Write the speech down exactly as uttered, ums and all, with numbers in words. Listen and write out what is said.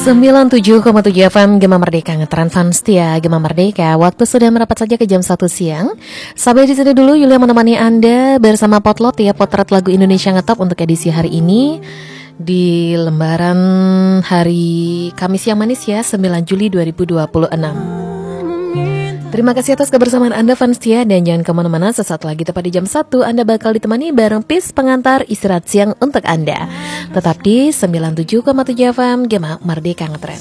sembilan puluh tujuh koma tujuh F M Gema Merdeka Ngetren Fans Setia Gema Merdeka. Waktu sudah merapat saja ke jam satu siang. Sampai di sini dulu Yulia menemani Anda bersama Potlot ya, potret lagu Indonesia Ngetop untuk edisi hari ini di lembaran hari Kamis yang manis ya, sembilan Juli dua ribu dua puluh enam. Terima kasih atas kebersamaan Anda fans setia, dan jangan kemana-mana, sesaat lagi tepat di jam satu Anda bakal ditemani bareng Pis pengantar istirahat siang untuk Anda. Tetap di sembilan puluh tujuh koma tujuh F M Gema Merdeka Ngetren.